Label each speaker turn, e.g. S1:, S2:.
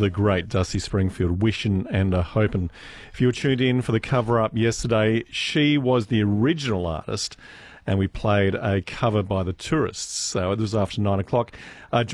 S1: the great Dusty Springfield, Wishin' and a Hopin'. If you were tuned in for the cover-up yesterday, she was the original artist, and we played a cover by the Tourists. So it was after 9 o'clock.